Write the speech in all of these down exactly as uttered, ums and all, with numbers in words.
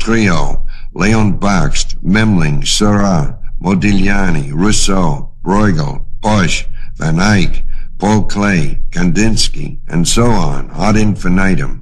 Trio, Leon Bakst, Memling, Seurat, Modigliani, Rousseau, Bruegel, Bosch, Van Eyck, Paul Klee, Kandinsky, and so on, ad infinitum.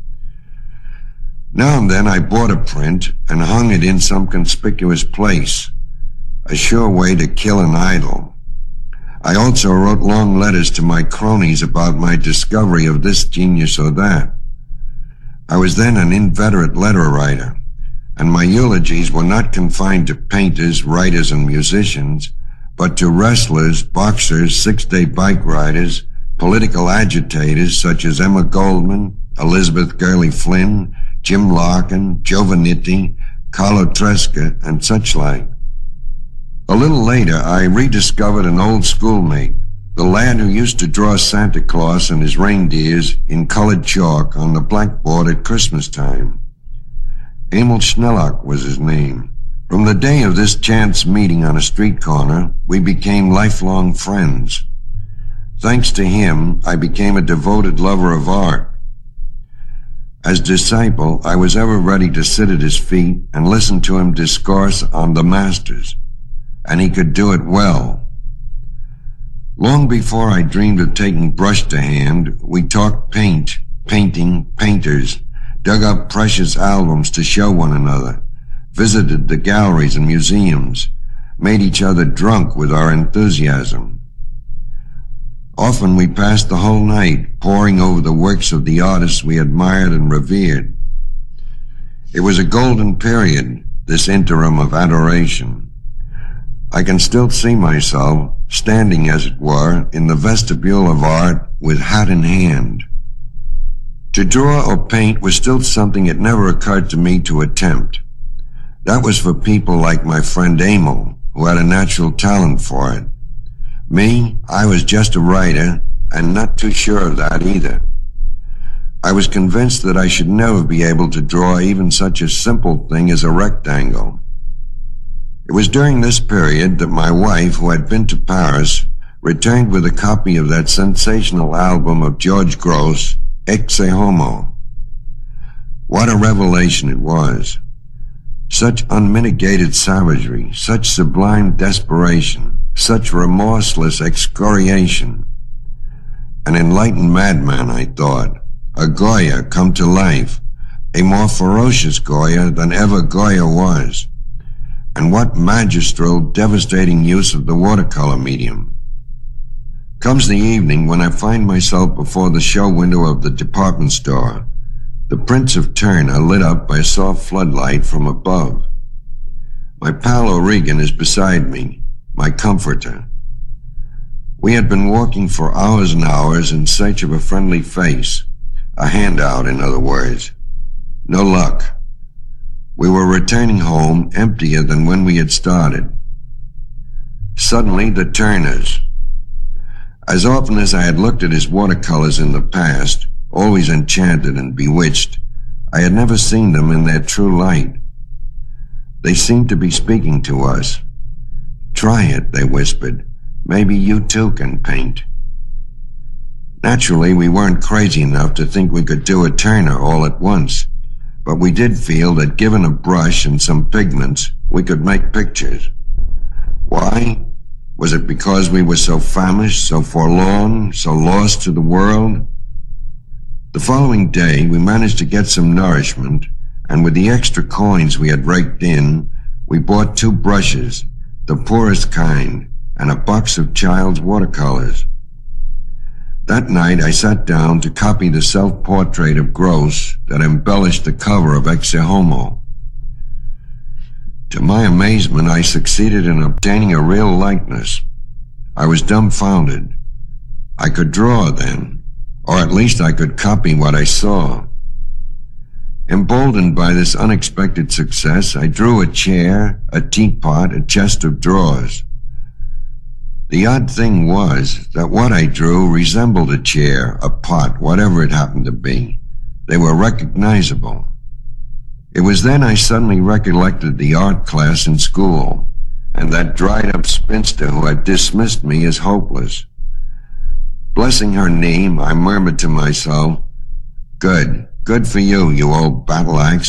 Now and then I bought a print and hung it in some conspicuous place, a sure way to kill an idol. I also wrote long letters to my cronies about my discovery of this genius or that. I was then an inveterate letter writer, and my eulogies were not confined to painters, writers, and musicians, but to wrestlers, boxers, six-day bike riders, political agitators such as Emma Goldman, Elizabeth Gurley Flynn, Jim Larkin, Giovannitti, Carlo Tresca, and such like. A little later, I rediscovered an old schoolmate, the lad who used to draw Santa Claus and his reindeers in colored chalk on the blackboard at Christmas time. Emil Schnellock was his name. From the day of this chance meeting on a street corner, we became lifelong friends. Thanks to him, I became a devoted lover of art. As disciple, I was ever ready to sit at his feet and listen to him discourse on the masters, and he could do it well. Long before I dreamed of taking brush to hand, we talked paint, painting, painters, dug up precious albums to show one another, visited the galleries and museums, made each other drunk with our enthusiasm. Often we passed the whole night poring over the works of the artists we admired and revered. It was a golden period, this interim of adoration. I can still see myself, standing as it were, in the vestibule of art with hat in hand. To draw or paint was still something it never occurred to me to attempt. That was for people like my friend Emil, who had a natural talent for it. Me, I was just a writer, and not too sure of that either. I was convinced that I should never be able to draw even such a simple thing as a rectangle. It was during this period that my wife, who had been to Paris, returned with a copy of that sensational album of George Grosz, Ecce Homo. What a revelation it was. Such unmitigated savagery, such sublime desperation, such remorseless excoriation. An enlightened madman, I thought, a Goya come to life, a more ferocious Goya than ever Goya was. And what magistral, devastating use of the watercolor medium. Comes the evening when I find myself before the show window of the department store, the prints of Turner lit up by a soft floodlight from above. My pal O'Regan is beside me, my comforter. We had been walking for hours and hours in search of a friendly face, a handout, in other words. No luck. We were returning home emptier than when we had started. Suddenly, the Turners. As often as I had looked at his watercolors in the past, always enchanted and bewitched, I had never seen them in their true light. They seemed to be speaking to us. "Try it," they whispered. "Maybe you too can paint." Naturally, we weren't crazy enough to think we could do a Turner all at once, but we did feel that given a brush and some pigments, we could make pictures. Why? Was it because we were so famished, so forlorn, so lost to the world? The following day, we managed to get some nourishment, and with the extra coins we had raked in, we bought two brushes, the poorest kind, and a box of child's watercolors. That night I sat down to copy the self-portrait of Grosz that embellished the cover of Ecce Homo. To my amazement, I succeeded in obtaining a real likeness. I was dumbfounded. I could draw then, or at least I could copy what I saw. Emboldened by this unexpected success, I drew a chair, a teapot, a chest of drawers. The odd thing was that what I drew resembled a chair, a pot, whatever it happened to be. They were recognizable. It was then I suddenly recollected the art class in school, and that dried-up spinster who had dismissed me as hopeless. Blessing her knee, I murmured to myself, "Good, good for you, you old battle-axe.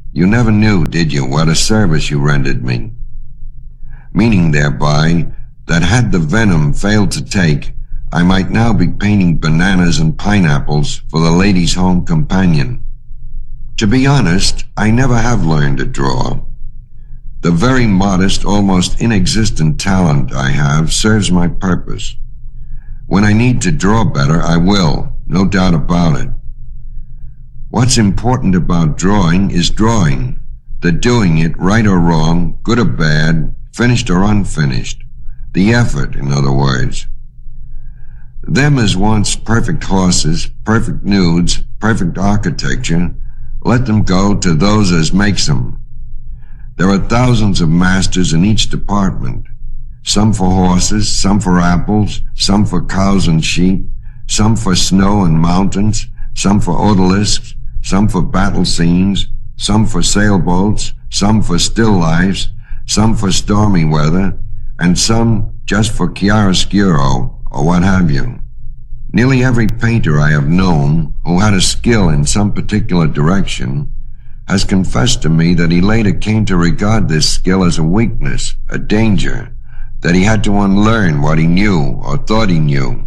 You never knew, did you, what a service you rendered me? Meaning thereby that had the venom failed to take, I might now be painting bananas and pineapples for the lady's home companion. To be honest, I never have learned to draw. The very modest, almost inexistent talent I have serves my purpose. When I need to draw better, I will, no doubt about it. What's important about drawing is drawing, the doing it, right or wrong, good or bad, finished or unfinished. The effort, in other words. Them as wants perfect horses, perfect nudes, perfect architecture, let them go to those as makes them. There are thousands of masters in each department. Some for horses, some for apples, some for cows and sheep, some for snow and mountains, some for odalisks, some for battle scenes, some for sailboats, some for still lifes, some for stormy weather, and some just for chiaroscuro, or what have you. Nearly every painter I have known who had a skill in some particular direction has confessed to me that he later came to regard this skill as a weakness, a danger, that he had to unlearn what he knew or thought he knew.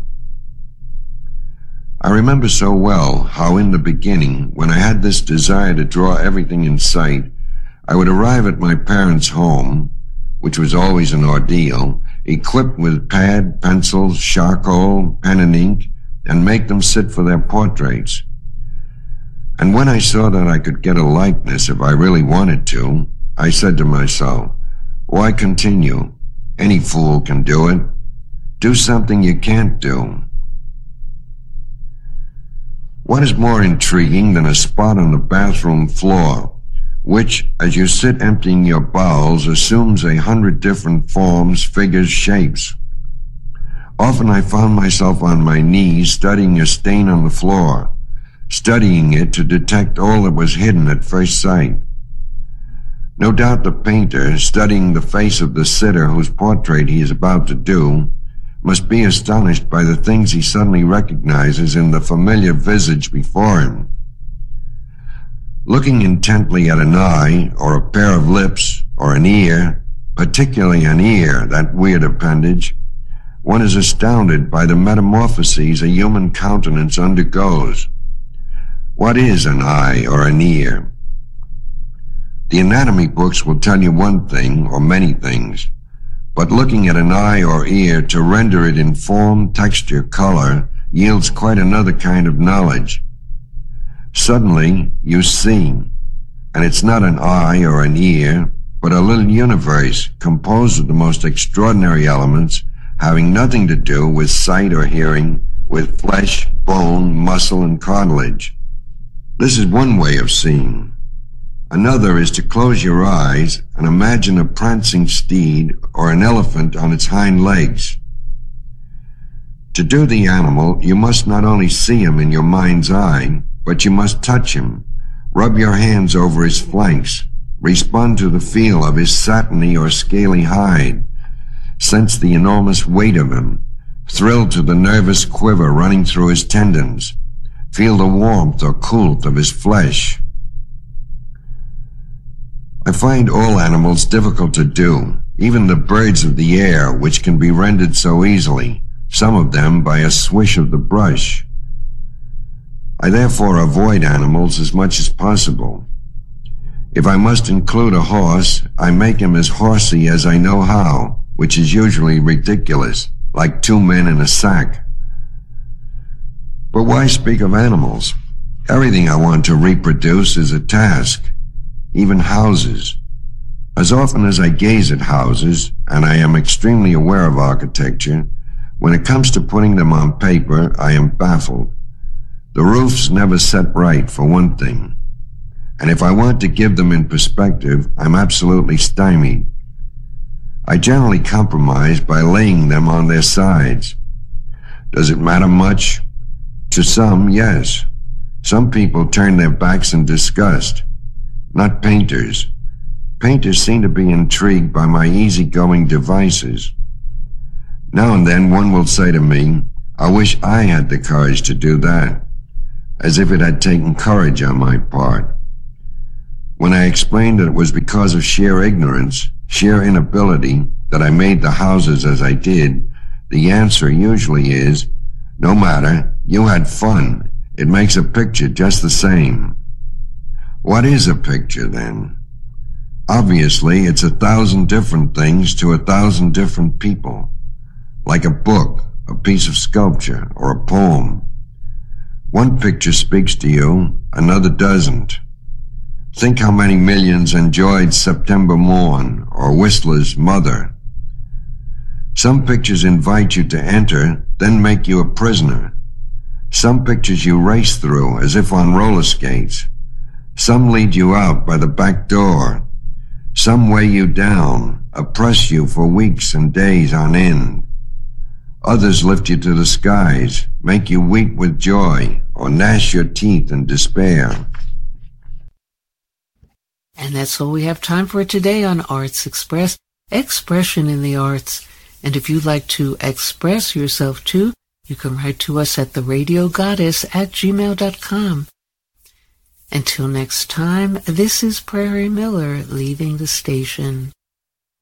I remember so well how in the beginning, when I had this desire to draw everything in sight, I would arrive at my parents' home, which was always an ordeal, equipped with pad, pencils, charcoal, pen and ink, and make them sit for their portraits. And when I saw that I could get a likeness if I really wanted to, I said to myself, why continue? Any fool can do it. Do something you can't do. What is more intriguing than a spot on the bathroom floor, which, as you sit emptying your bowels, assumes a hundred different forms, figures, shapes? Often I found myself on my knees studying a stain on the floor, studying it to detect all that was hidden at first sight. No doubt the painter, studying the face of the sitter whose portrait he is about to do, must be astonished by the things he suddenly recognizes in the familiar visage before him. Looking intently at an eye, or a pair of lips, or an ear, particularly an ear, that weird appendage, one is astounded by the metamorphoses a human countenance undergoes. What is an eye or an ear? The anatomy books will tell you one thing, or many things, but looking at an eye or ear to render it in form, texture, color, yields quite another kind of knowledge. Suddenly, you see, and it's not an eye or an ear, but a little universe composed of the most extraordinary elements, having nothing to do with sight or hearing, with flesh, bone, muscle, and cartilage. This is one way of seeing. Another is to close your eyes and imagine a prancing steed or an elephant on its hind legs. To do the animal, you must not only see him in your mind's eye, but you must touch him, rub your hands over his flanks, respond to the feel of his satiny or scaly hide, sense the enormous weight of him, thrill to the nervous quiver running through his tendons, feel the warmth or coolth of his flesh. I find all animals difficult to do, even the birds of the air, which can be rendered so easily, some of them by a swish of the brush. I therefore avoid animals as much as possible. If I must include a horse, I make him as horsey as I know how, which is usually ridiculous, like two men in a sack. But why speak of animals? Everything I want to reproduce is a task, even houses. As often as I gaze at houses, and I am extremely aware of architecture, when it comes to putting them on paper, I am baffled. The roofs never set right, for one thing. And if I want to give them in perspective, I'm absolutely stymied. I generally compromise by laying them on their sides. Does it matter much? To some, yes. Some people turn their backs in disgust. Not painters. Painters seem to be intrigued by my easygoing devices. Now and then one will say to me, I wish I had the courage to do that, as if it had taken courage on my part. When I explained that it was because of sheer ignorance, sheer inability, that I made the houses as I did, the answer usually is, no matter, you had fun. It makes a picture just the same. What is a picture, then? Obviously, it's a thousand different things to a thousand different people. Like a book, a piece of sculpture, or a poem. One picture speaks to you, another doesn't. Think how many millions enjoyed September Morn or Whistler's Mother. Some pictures invite you to enter, then make you a prisoner. Some pictures you race through as if on roller skates. Some lead you out by the back door. Some weigh you down, oppress you for weeks and days on end. Others lift you to the skies, make you weep with joy, or gnash your teeth in despair. And that's all we have time for today on Arts Express, Expression in the Arts. And if you'd like to express yourself too, you can write to us at the radio goddess at gmail dot com. Until next time, this is Prairie Miller leaving the station.